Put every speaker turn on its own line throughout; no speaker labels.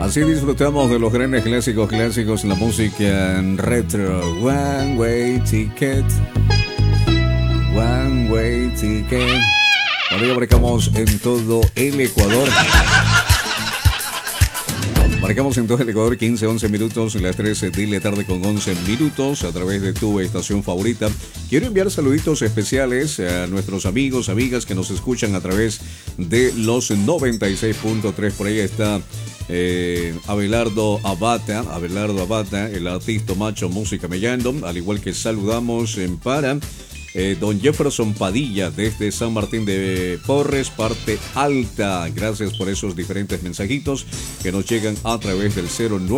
Así disfrutamos de los grandes clásicos, la música en retro. One Way Ticket. One Way Ticket. Ahora ya marcamos en todo el Ecuador. Marcamos en todo el Ecuador 15-11 minutos, las 13 de la tarde con 11 minutos a través de tu estación favorita. Quiero enviar saluditos especiales a nuestros amigos, amigas que nos escuchan a través de los 96.3. Por ahí está Abelardo Abata, el artista macho música mellando, al igual que saludamos para don Jefferson Padilla desde San Martín de Porres, parte alta. Gracias por esos diferentes mensajitos que nos llegan a través del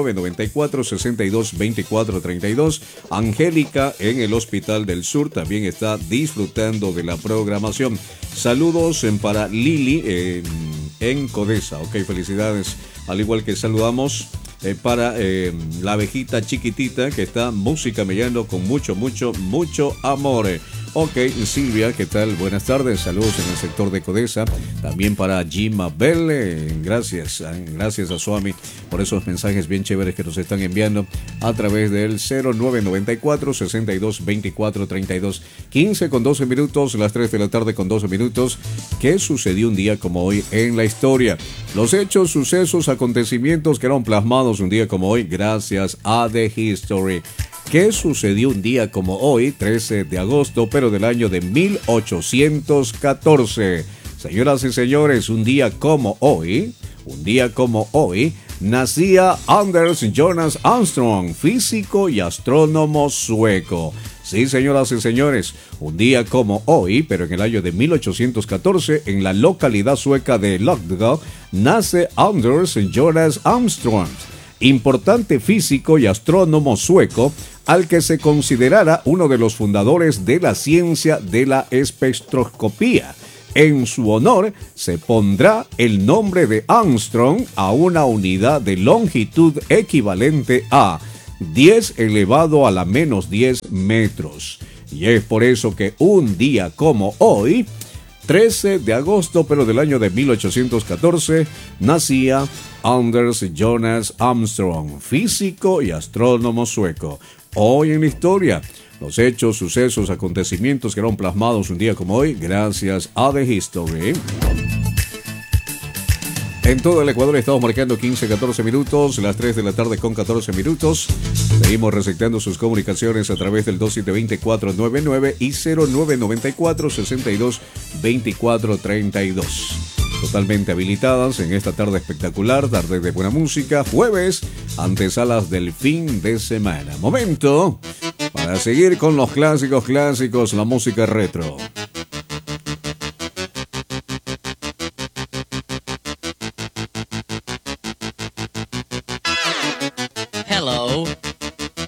0994-622432. Angélica en el Hospital del Sur también está disfrutando de la programación. Saludos para Lili en Codesa. Ok, felicidades. Al igual que saludamos para la abejita chiquitita que está música mellando con mucho amor. Ok, Silvia, ¿qué tal? Buenas tardes, saludos en el sector de Codesa. También para Jima Bell, gracias a Suami por esos mensajes bien chéveres que nos están enviando a través del 0994-622432. 15:12 minutos, las 3 de la tarde con 12 minutos. ¿Qué sucedió un día como hoy en la historia? Los hechos, sucesos, acontecimientos quedaron plasmados un día como hoy gracias a The History. ¿Qué sucedió un día como hoy, 13 de agosto, pero del año de 1814? Señoras y señores, un día como hoy, nacía Anders Jonas Armstrong, físico y astrónomo sueco. Sí, señoras y señores, un día como hoy, pero en el año de 1814, en la localidad sueca de Lodgå, nace Anders Jonas Armstrong, importante físico y astrónomo sueco, al que se considerara uno de los fundadores de la ciencia de la espectroscopía. En su honor se pondrá el nombre de Armstrong a una unidad de longitud equivalente a 10 elevado a la menos 10 metros. Y es por eso que un día como hoy, 13 de agosto, pero del año de 1814, nacía Anders Jonas Armstrong, físico y astrónomo sueco. Hoy en la historia, los hechos, sucesos, acontecimientos quedaron plasmados un día como hoy gracias a The History. En todo el Ecuador estamos marcando 15-14 minutos, las 3 de la tarde con 14 minutos. Seguimos receptando sus comunicaciones a través del 272499 y 0994-622432. Totalmente habilitadas en esta tarde espectacular, tarde de buena música, jueves, antesalas del fin de semana. Momento para seguir con los clásicos, la música retro.